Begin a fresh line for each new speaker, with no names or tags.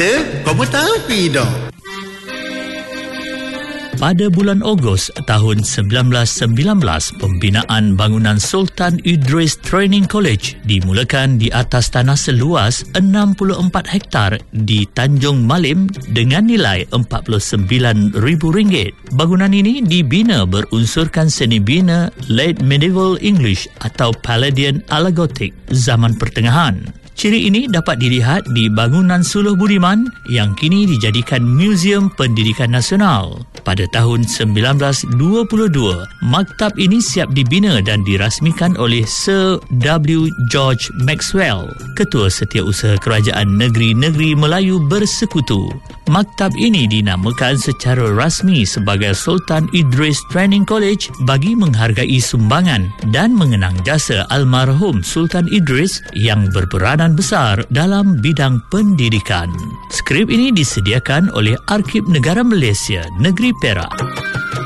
kata, kau tahu dah.
Pada bulan Ogos tahun 1919, pembinaan bangunan Sultan Idris Training College dimulakan di atas tanah seluas 64 hektar di Tanjung Malim dengan nilai RM49,000. Bangunan ini dibina berunsurkan seni bina Late Medieval English atau Palladian ala Gothic zaman pertengahan. Ciri ini dapat dilihat di bangunan Suluh Budiman yang kini dijadikan Muzium Pendidikan Nasional. Pada tahun 1922, maktab ini siap dibina dan dirasmikan oleh Sir W. George Maxwell, Ketua Setiausaha Kerajaan Negeri-Negeri Melayu Bersekutu. Maktab ini dinamakan secara rasmi sebagai Sultan Idris Training College bagi menghargai sumbangan dan mengenang jasa almarhum Sultan Idris yang berperanan besar dalam bidang pendidikan. Skrip ini disediakan oleh Arkib Negara Malaysia, Negeri Perak.